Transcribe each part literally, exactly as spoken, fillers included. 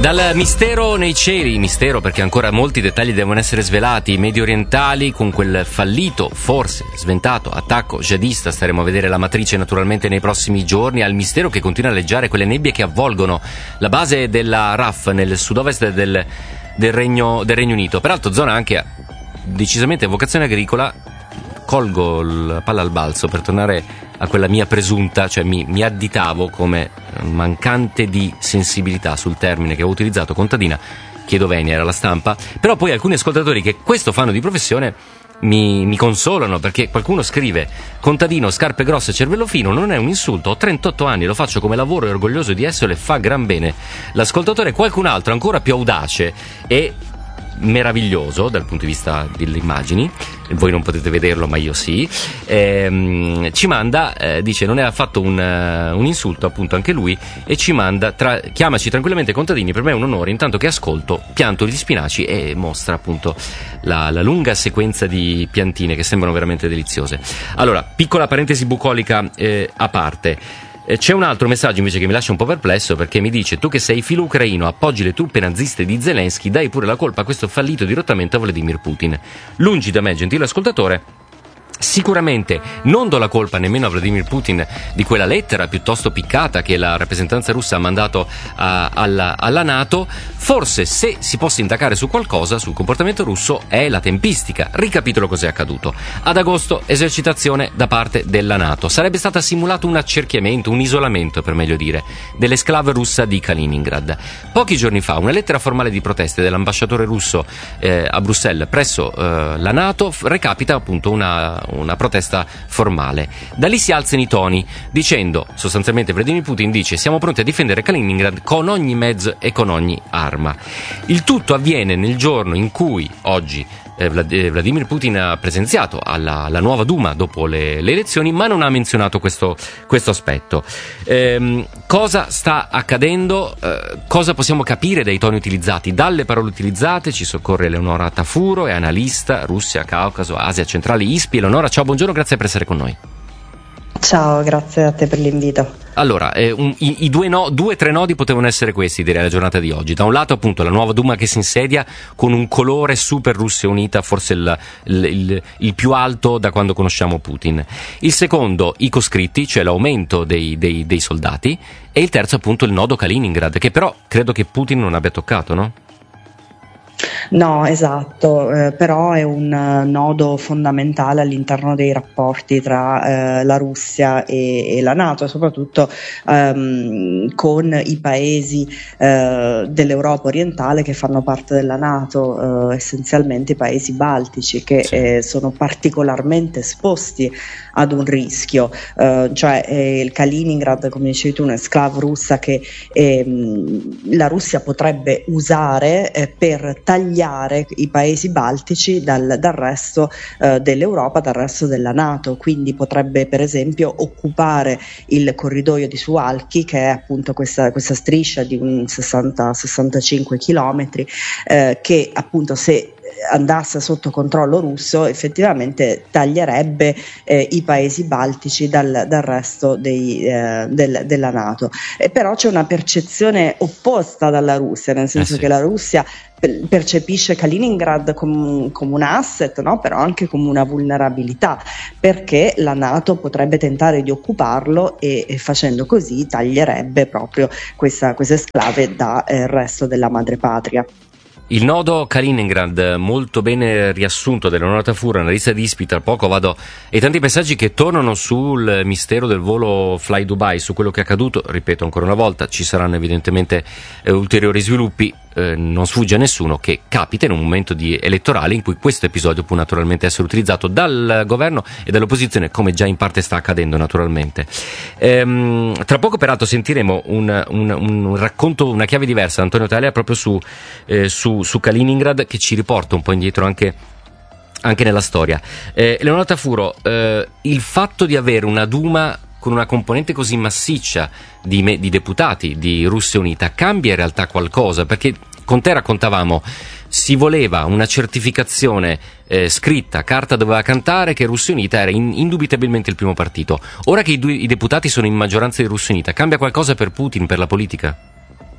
Dal mistero nei cieli, mistero perché ancora molti dettagli devono essere svelati, medio orientali con quel fallito, forse sventato, attacco jihadista, staremo a vedere la matrice naturalmente nei prossimi giorni, al mistero che continua a aleggiare quelle nebbie che avvolgono la base della R A F nel sud-ovest del, del, Regno, del Regno Unito, peraltro zona anche decisamente a vocazione agricola. Colgo la palla al balzo per tornare a quella mia presunta, cioè mi, mi additavo come mancante di sensibilità sul termine che ho utilizzato, contadina, chiedo venia, era la stampa, però poi alcuni ascoltatori che questo fanno di professione mi, mi consolano, perché qualcuno scrive: contadino, scarpe grosse, cervello fino, non è un insulto, ho trentotto anni, lo faccio come lavoro e orgoglioso di esso, le fa gran bene. L'ascoltatore, qualcun altro ancora più audace e meraviglioso dal punto di vista delle immagini, voi non potete vederlo ma io sì, ehm, ci manda, eh, dice non è affatto un, uh, un insulto appunto anche lui, e ci manda tra, chiamaci tranquillamente contadini, per me è un onore, intanto che ascolto pianto gli spinaci, e mostra appunto la, la lunga sequenza di piantine che sembrano veramente deliziose. Allora, piccola parentesi bucolica eh, a parte. C'è un altro messaggio invece che mi lascia un po' perplesso, perché mi dice: tu che sei filo ucraino, appoggi le truppe naziste di Zelensky, dai pure la colpa a questo fallito dirottamento a Vladimir Putin. Lungi da me, gentile ascoltatore, sicuramente non do la colpa nemmeno a Vladimir Putin di quella lettera piuttosto piccata che la rappresentanza russa ha mandato a, alla, alla NATO. Forse, se si può sindacare su qualcosa, sul comportamento russo, è la tempistica. Ricapitolo cos'è accaduto. Ad agosto, esercitazione da parte della NATO. Sarebbe stato simulato un accerchiamento, un isolamento per meglio dire, dell'esclave russa di Kaliningrad. Pochi giorni fa una lettera formale di proteste dell'ambasciatore russo eh, a Bruxelles presso eh, la NATO f- recapita appunto una una protesta formale. Da lì si alzano i toni, dicendo, sostanzialmente Vladimir Putin dice: siamo pronti a difendere Kaliningrad con ogni mezzo e con ogni arma. Il tutto avviene nel giorno in cui oggi eh, Vladimir Putin ha presenziato alla, alla nuova Duma dopo le, le elezioni, ma non ha menzionato questo, questo aspetto. Ehm, cosa sta accadendo? Eh, cosa possiamo capire dai toni utilizzati? Dalle parole utilizzate ci soccorre Eleonora Tafuro, è analista Russia, Caucaso, Asia centrale, I S P I. Eleonora, ciao, buongiorno, grazie per essere con noi. Ciao, grazie a te per l'invito. Allora, eh, un, i, i due no, due tre nodi potevano essere questi, direi, la giornata di oggi. Da un lato appunto la nuova Duma che si insedia con un colore super Russia unita, forse il, il, il, il più alto da quando conosciamo Putin. Il secondo, i coscritti, cioè l'aumento dei, dei, dei soldati. E il terzo appunto il nodo Kaliningrad, che però credo che Putin non abbia toccato, no? No, esatto, eh, però è un uh, nodo fondamentale all'interno dei rapporti tra eh, la Russia e, e la NATO, soprattutto um, con i paesi uh, dell'Europa orientale che fanno parte della NATO, uh, essenzialmente i paesi baltici, che sì. eh, sono particolarmente esposti ad un rischio, uh, cioè eh, il Kaliningrad, come dicevi tu, un'esclave russa che eh, la Russia potrebbe usare eh, per tagliare i paesi baltici dal, dal resto eh, dell'Europa, dal resto della NATO, quindi potrebbe per esempio occupare il corridoio di Suwalki, che è appunto questa, questa striscia di un sessanta sessantacinque chilometri eh, che appunto, se andasse sotto controllo russo, effettivamente taglierebbe eh, i paesi baltici dal, dal resto dei, eh, del, della NATO. E però c'è una percezione opposta dalla Russia, nel senso eh sì. che la Russia percepisce Kaliningrad come, come un asset, no? Però anche come una vulnerabilità, perché la NATO potrebbe tentare di occuparlo e, e facendo così taglierebbe proprio questa, questa esclave dal eh, resto della madrepatria. Il nodo Kaliningrad, molto bene riassunto dell'Eleonora Tafuro, analista di I S P I, tra poco vado, e tanti passaggi che tornano sul mistero del volo Fly Dubai, su quello che è accaduto. Ripeto ancora una volta, ci saranno evidentemente eh, ulteriori sviluppi, eh, non sfugge a nessuno che capita in un momento di elettorale in cui questo episodio può naturalmente essere utilizzato dal governo e dall'opposizione, come già in parte sta accadendo naturalmente. Ehm, tra poco peraltro sentiremo un, un, un racconto, una chiave diversa da Antonio Talia proprio su, eh, su su Kaliningrad, che ci riporta un po' indietro anche, anche nella storia. Eh, Eleonora Tafuro, eh, il fatto di avere una Duma con una componente così massiccia di, me, di deputati di Russia Unita cambia in realtà qualcosa? Perché con te raccontavamo, si voleva una certificazione eh, scritta, carta doveva cantare, che Russia Unita era in, indubitabilmente il primo partito. Ora che i, due, i deputati sono in maggioranza di Russia Unita, cambia qualcosa per Putin, per la politica?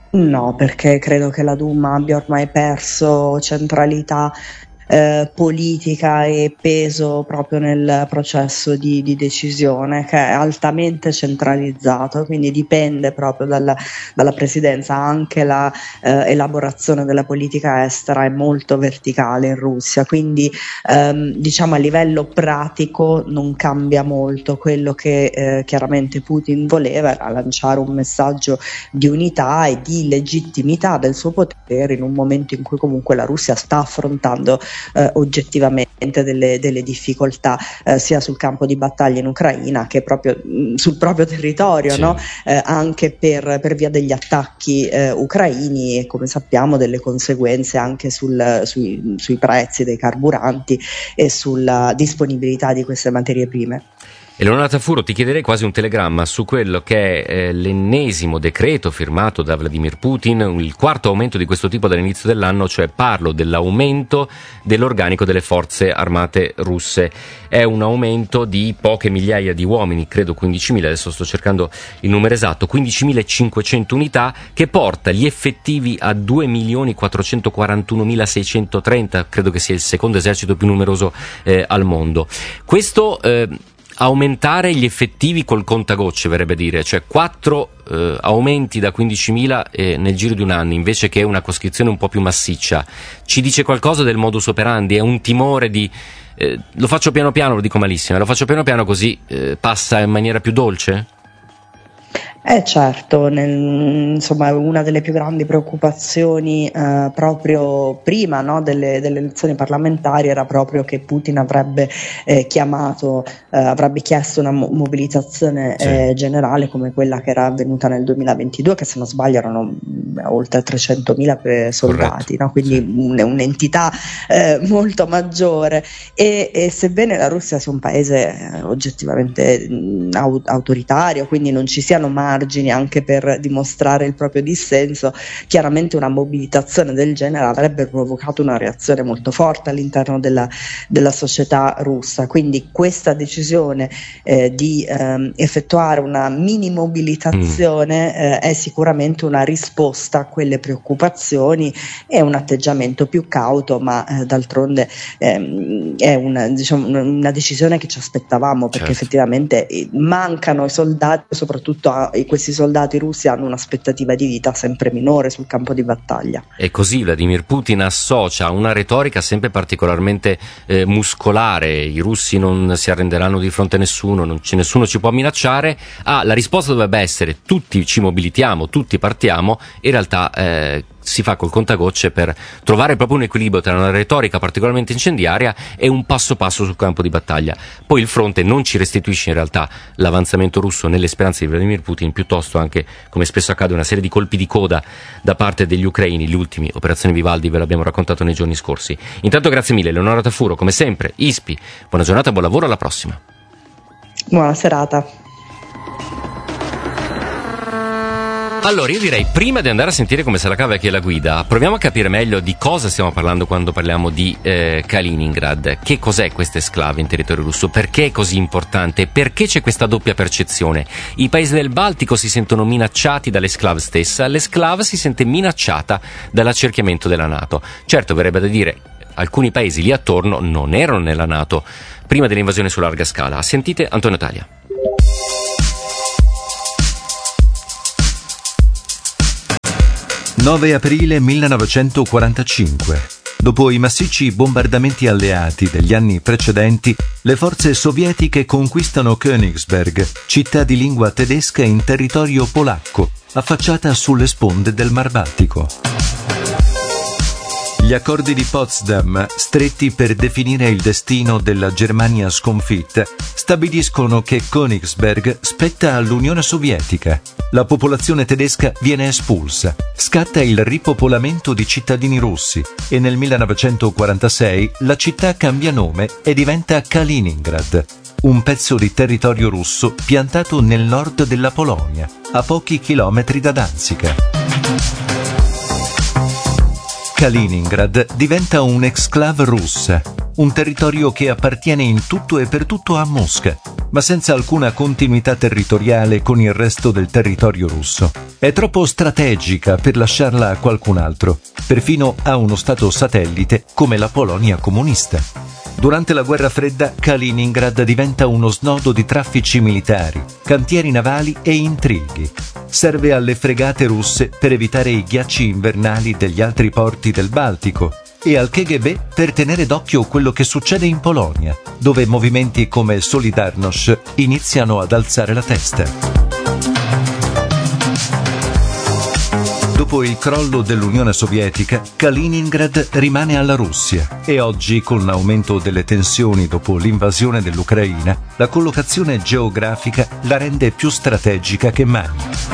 No, perché credo che la Duma abbia ormai perso centralità eh, politica e peso proprio nel processo di, di decisione, che è altamente centralizzato, quindi dipende proprio dalla, dalla presidenza. Anche la eh, elaborazione della politica estera è molto verticale in Russia, quindi ehm, diciamo a livello pratico non cambia molto. Quello che eh, chiaramente Putin voleva era lanciare un messaggio di unità e di legittimità del suo potere in un momento in cui comunque la Russia sta affrontando Eh, oggettivamente delle, delle difficoltà eh, sia sul campo di battaglia in Ucraina che proprio mh, sul proprio territorio, sì. no? eh, anche per, per via degli attacchi eh, ucraini, e come sappiamo delle conseguenze anche sul, sui, sui prezzi dei carburanti e sulla disponibilità di queste materie prime. Eleonora Tafuro, ti chiederei quasi un telegramma su quello che è eh, l'ennesimo decreto firmato da Vladimir Putin, il quarto aumento di questo tipo dall'inizio dell'anno, cioè parlo dell'aumento dell'organico delle forze armate russe. È un aumento di poche migliaia di uomini, credo quindicimila, adesso sto cercando il numero esatto, quindicimilacinquecento unità, che porta gli effettivi a due milioni quattrocentoquarantunomilaseicentotrenta, credo che sia il secondo esercito più numeroso eh, al mondo. Questo eh, aumentare gli effettivi col contagocce, verrebbe dire, cioè quattro eh, aumenti da quindicimila eh, nel giro di un anno invece che una coscrizione un po' più massiccia, ci dice qualcosa del modus operandi? È un timore di eh, lo faccio piano piano, lo dico malissimo, lo faccio piano piano così eh, passa in maniera più dolce? Eh certo, nel, insomma una delle più grandi preoccupazioni eh, proprio prima no, delle, delle elezioni parlamentari era proprio che Putin avrebbe eh, chiamato, eh, avrebbe chiesto una mo- mobilitazione sì. eh, generale come quella che era avvenuta nel duemilaventidue, che se non sbaglio erano mh, oltre trecentomila soldati, no? Quindi sì. un, un'entità eh, molto maggiore e, e sebbene la Russia sia un paese eh, oggettivamente mh, autoritario, quindi non ci siano margini anche per dimostrare il proprio dissenso, chiaramente una mobilitazione del genere avrebbe provocato una reazione molto forte all'interno della, della società russa. Quindi questa decisione eh, di eh, effettuare una mini mobilitazione eh, è sicuramente una risposta a quelle preoccupazioni e un atteggiamento più cauto, ma eh, d'altronde eh, è una, diciamo, una decisione che ci aspettavamo, perché certo. effettivamente mancano i soldati, soprattutto a, questi soldati russi hanno un'aspettativa di vita sempre minore sul campo di battaglia. E così Vladimir Putin associa una retorica sempre particolarmente eh, muscolare, i russi non si arrenderanno di fronte a nessuno, non c'è, nessuno ci può minacciare, ah, la risposta dovrebbe essere tutti ci mobilitiamo, tutti partiamo, in realtà eh, si fa col contagocce per trovare proprio un equilibrio tra una retorica particolarmente incendiaria e un passo passo sul campo di battaglia. Poi il fronte non ci restituisce in realtà l'avanzamento russo nelle speranze di Vladimir Putin, piuttosto anche, come spesso accade, una serie di colpi di coda da parte degli ucraini. Gli ultimi, Operazione Vivaldi, ve l'abbiamo raccontato nei giorni scorsi. Intanto grazie mille Eleonora Tafuro, come sempre, I S P I, buona giornata, buon lavoro, alla prossima. Buona serata. Allora io direi, prima di andare a sentire come se la cava chi è la guida, proviamo a capire meglio di cosa stiamo parlando quando parliamo di eh, Kaliningrad. Che cos'è questa esclave in territorio russo? Perché è così importante? Perché c'è questa doppia percezione? I paesi del Baltico si sentono minacciati dall'esclave stessa, l'esclave si sente minacciata dall'accerchiamento della NATO. Certo, verrebbe da dire, alcuni paesi lì attorno non erano nella NATO prima dell'invasione su larga scala. Sentite Antonio Talia. nove aprile millenovecentoquarantacinque. Dopo i massicci bombardamenti alleati degli anni precedenti, le forze sovietiche conquistano Königsberg, città di lingua tedesca in territorio polacco, affacciata sulle sponde del Mar Baltico. Gli accordi di Potsdam, stretti per definire il destino della Germania sconfitta, stabiliscono che Königsberg spetta all'Unione Sovietica. La popolazione tedesca viene espulsa, scatta il ripopolamento di cittadini russi e nel millenovecentoquarantasei la città cambia nome e diventa Kaliningrad, un pezzo di territorio russo piantato nel nord della Polonia, a pochi chilometri da Danzica. Kaliningrad diventa un'exclave russa, un territorio che appartiene in tutto e per tutto a Mosca, ma senza alcuna continuità territoriale con il resto del territorio russo. È troppo strategica per lasciarla a qualcun altro, perfino a uno stato satellite come la Polonia comunista. Durante la guerra fredda, Kaliningrad diventa uno snodo di traffici militari, cantieri navali e intrighi. Serve alle fregate russe per evitare i ghiacci invernali degli altri porti del Baltico e al K G B per tenere d'occhio quello che succede in Polonia, dove movimenti come Solidarność iniziano ad alzare la testa. Dopo il crollo dell'Unione Sovietica, Kaliningrad rimane alla Russia e oggi, con l'aumento delle tensioni dopo l'invasione dell'Ucraina, la collocazione geografica la rende più strategica che mai.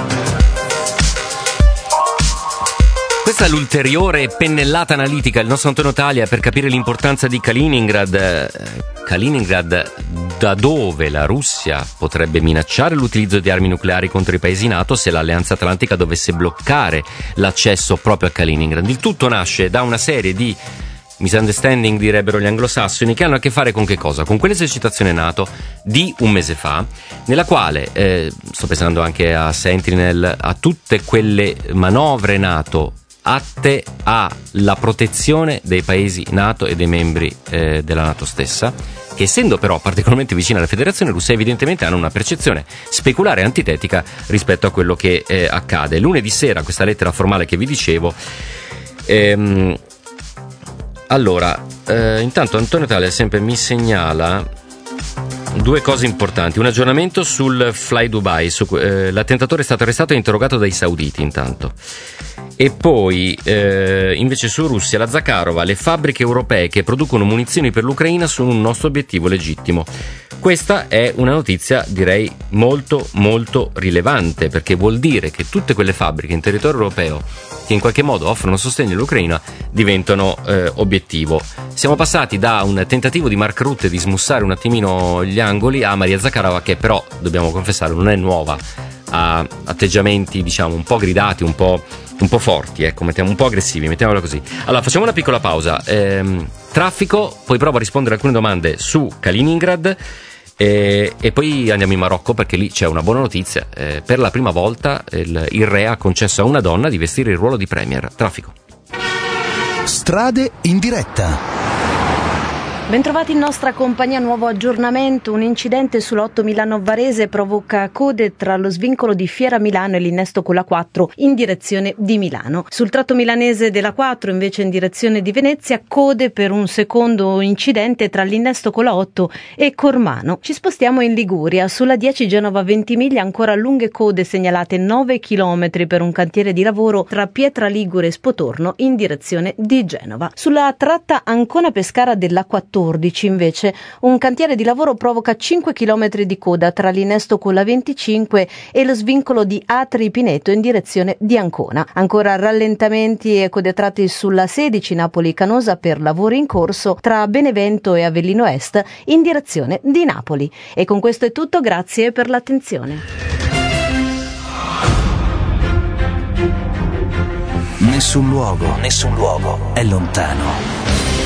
Questa è l'ulteriore pennellata analitica del nostro Antonio Taglia per capire l'importanza di Kaliningrad. Kaliningrad, da dove la Russia potrebbe minacciare l'utilizzo di armi nucleari contro i paesi NATO se l'Alleanza Atlantica dovesse bloccare l'accesso proprio a Kaliningrad. Il tutto nasce da una serie di misunderstanding, direbbero gli anglosassoni, che hanno a che fare con che cosa? Con quell'esercitazione NATO di un mese fa, nella quale, eh, sto pensando anche a Sentinel, a tutte quelle manovre NATO atte alla protezione dei paesi NATO e dei membri eh, della NATO stessa, che essendo però particolarmente vicina alla Federazione Russa evidentemente hanno una percezione speculare e antitetica rispetto a quello che eh, accade. Lunedì sera questa lettera formale che vi dicevo, ehm, allora eh, intanto Antonio Taglia sempre mi segnala due cose importanti: un aggiornamento sul Fly Dubai, su, eh, l'attentatore è stato arrestato e interrogato dai sauditi intanto. E poi eh, invece su Russia, la Zakharova, le fabbriche europee che producono munizioni per l'Ucraina sono un nostro obiettivo legittimo. Questa è una notizia, direi, molto molto rilevante, perché vuol dire che tutte quelle fabbriche in territorio europeo che in qualche modo offrono sostegno all'Ucraina diventano eh, obiettivo. Siamo passati da un tentativo di Mark Rutte di smussare un attimino gli angoli a Maria Zakharova, che però, dobbiamo confessare, non è nuova, ha atteggiamenti diciamo un po' gridati, un po', un po' forti, ecco, mettiamo un po' aggressivi, mettiamola così. Allora facciamo una piccola pausa. Ehm, traffico, poi provo a rispondere a alcune domande su Kaliningrad. E, e poi andiamo in Marocco, perché lì c'è una buona notizia. Eh, per la prima volta il, il re ha concesso a una donna di vestire il ruolo di premier. Traffico. Strade in diretta. Bentrovati in nostra compagnia, nuovo aggiornamento. Un incidente sull'otto Milano Varese provoca code tra lo svincolo di Fiera Milano e l'innesto con la quattro in direzione di Milano. Sul tratto milanese della quattro, invece in direzione di Venezia, code per un secondo incidente tra l'innesto con la otto e Cormano. Ci spostiamo in Liguria. Sulla dieci Genova Ventimiglia ancora lunghe code segnalate, nove chilometri per un cantiere di lavoro tra Pietra Ligure e Spotorno in direzione di Genova. Sulla tratta Ancona Pescara della quattordici invece un cantiere di lavoro provoca cinque chilometri di coda tra l'innesto con la venticinque e lo svincolo di Atri Pineto in direzione di Ancona. Ancora rallentamenti e code a tratti sulla sedici Napoli Canosa per lavori in corso tra Benevento e Avellino Est in direzione di Napoli. E con questo è tutto, grazie per l'attenzione. Nessun luogo, nessun luogo è lontano.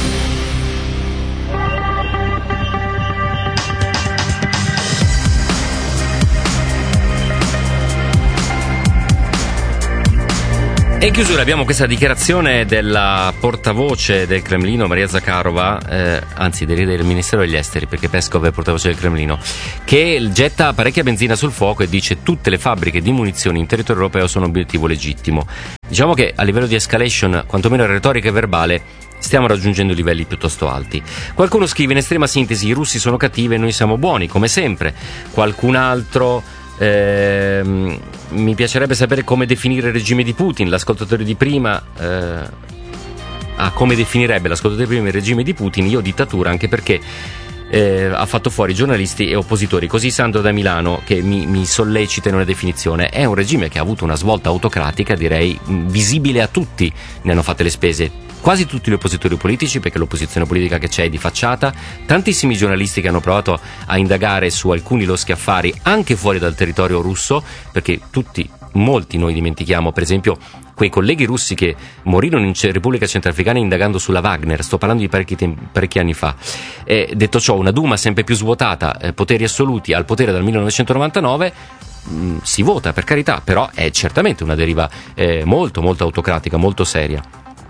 E in chiusura abbiamo questa dichiarazione della portavoce del Cremlino, Maria Zakharova, eh, anzi del, del Ministero degli Esteri, perché Peskov è portavoce del Cremlino, che getta parecchia benzina sul fuoco e dice: tutte le fabbriche di munizioni in territorio europeo sono obiettivo legittimo. Diciamo che a livello di escalation, quantomeno retorica e verbale, stiamo raggiungendo livelli piuttosto alti. Qualcuno scrive in estrema sintesi: i russi sono cattivi e noi siamo buoni, come sempre. Qualcun altro... Eh, mi piacerebbe sapere come definire il regime di Putin. L'ascoltatore di prima eh, ah, come definirebbe l'ascoltatore di prima il regime di Putin? Io dittatura, anche perché eh, ha fatto fuori giornalisti e oppositori. Così Sandro da Milano, che mi, mi sollecita in una definizione: è un regime che ha avuto una svolta autocratica, direi visibile a tutti, ne hanno fatte le spese quasi tutti gli oppositori politici, perché l'opposizione politica che c'è è di facciata, tantissimi giornalisti che hanno provato a indagare su alcuni loschi affari anche fuori dal territorio russo, perché tutti, molti noi dimentichiamo per esempio quei colleghi russi che morirono in Repubblica Centrafricana indagando sulla Wagner, sto parlando di parecchi, tempi, parecchi anni fa. Eh, detto ciò, una Duma sempre più svuotata, eh, poteri assoluti al potere dal millenovecentonovantanove, mh, si vota, per carità, però è certamente una deriva eh, molto molto autocratica, molto seria.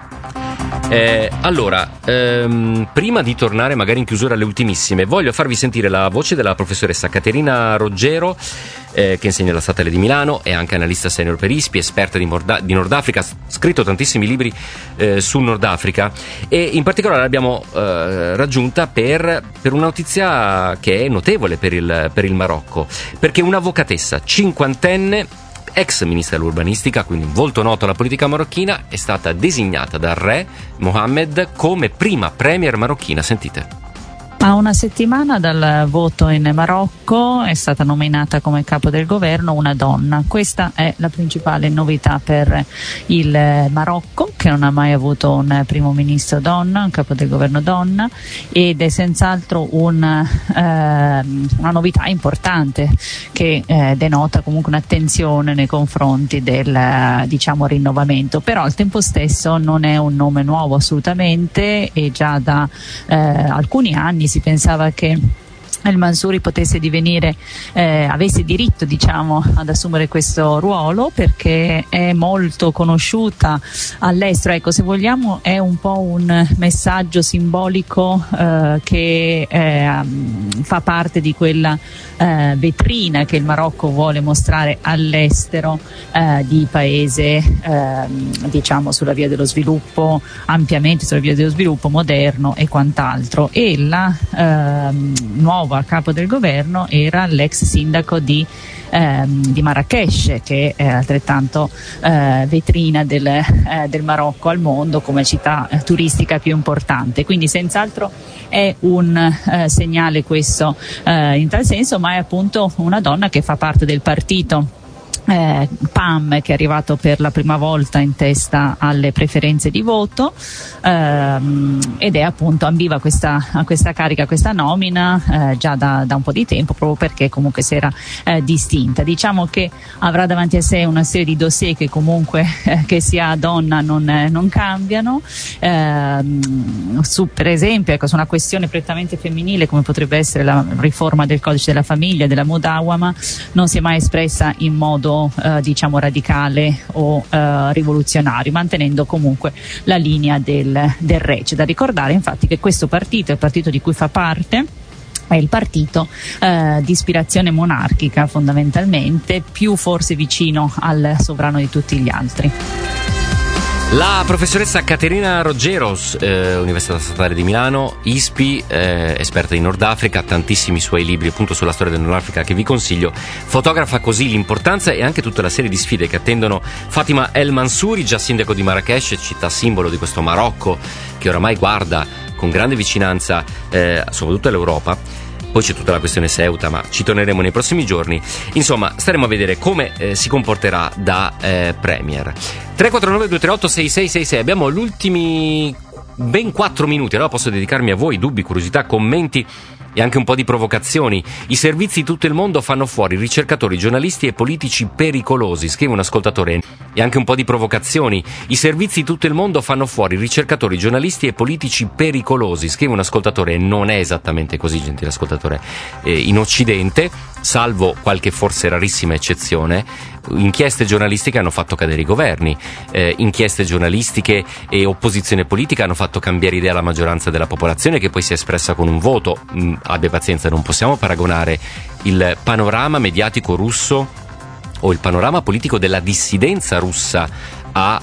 Eh, allora, ehm, prima di tornare magari in chiusura alle ultimissime, voglio farvi sentire la voce della professoressa Caterina Roggero, eh, che insegna alla Statale di Milano, è anche analista senior per I S P I, esperta di, Morda- di Nord Africa, ha scritto tantissimi libri eh, sul Nord Africa, e in particolare l'abbiamo eh, raggiunta per, per una notizia che è notevole per il, per il Marocco, perché un'avvocatessa cinquantenne, ex ministra dell'urbanistica, quindi un volto noto alla politica marocchina, è stata designata dal re Mohammed come prima premier marocchina. Sentite. A una settimana dal voto in Marocco è stata nominata come capo del governo una donna. Questa è la principale novità per il Marocco, che non ha mai avuto un primo ministro donna, un capo del governo donna, ed è senz'altro un, eh, una novità importante che eh, denota comunque un'attenzione nei confronti del, diciamo, rinnovamento. Però al tempo stesso non è un nome nuovo assolutamente, e già da eh, alcuni anni si pensava che El Mansouri potesse divenire, eh, avesse diritto, diciamo, ad assumere questo ruolo, perché è molto conosciuta all'estero. Ecco, se vogliamo è un po' un messaggio simbolico eh, che eh, fa parte di quella eh, vetrina che il Marocco vuole mostrare all'estero eh, di paese, eh, diciamo, sulla via dello sviluppo, ampiamente sulla via dello sviluppo moderno e quant'altro. E la eh, nuova a capo del governo era l'ex sindaco di, ehm, di Marrakech, che è altrettanto eh, vetrina del, eh, del Marocco al mondo come città eh, turistica più importante. Quindi senz'altro è un eh, segnale questo eh, in tal senso, ma è appunto una donna che fa parte del partito Eh, P A M, che è arrivato per la prima volta in testa alle preferenze di voto, ehm, ed è appunto ambiva a questa, a questa carica, a questa nomina eh, già da, da un po' di tempo, proprio perché comunque si era eh, distinta. Diciamo che avrà davanti a sé una serie di dossier che comunque eh, che sia donna non, eh, non cambiano, ehm, su, per esempio ecco, su una questione prettamente femminile come potrebbe essere la riforma del codice della famiglia, della Mudawama, non si è mai espressa in modo Eh, diciamo radicale o eh, rivoluzionario, mantenendo comunque la linea del, del re. C'è da ricordare infatti che questo partito, il partito di cui fa parte, è il partito eh, di ispirazione monarchica fondamentalmente, più forse vicino al sovrano di tutti gli altri. La professoressa Caterina Roggero, eh, Università Statale di Milano, I S P I, eh, esperta di Nord Africa, tantissimi suoi libri appunto sulla storia del Nord Africa che vi consiglio, fotografa così l'importanza e anche tutta la serie di sfide che attendono Fatima El Mansouri, già sindaco di Marrakech, città simbolo di questo Marocco che oramai guarda con grande vicinanza eh, soprattutto all'Europa. Poi c'è tutta la questione Ceuta, ma ci torneremo nei prossimi giorni. Insomma, staremo a vedere come eh, si comporterà da eh, Premier. tre quattro nove due tre otto sei sei sei sei. Abbiamo gli ultimi ben quattro minuti, allora posso dedicarmi a voi, dubbi, curiosità, commenti e anche un po' di provocazioni. I servizi di tutto il mondo fanno fuori ricercatori, giornalisti e politici pericolosi, scrive un ascoltatore, e anche un po' di provocazioni. I servizi di tutto il mondo fanno fuori ricercatori, giornalisti e politici pericolosi, scrive un ascoltatore. Non è esattamente così, gentile ascoltatore. Eh, in Occidente, salvo qualche forse rarissima eccezione, inchieste giornalistiche hanno fatto cadere i governi, eh, inchieste giornalistiche e opposizione politica hanno fatto cambiare idea alla maggioranza della popolazione, che poi si è espressa con un voto. Mm, abbia pazienza, non possiamo paragonare il panorama mediatico russo o il panorama politico della dissidenza russa a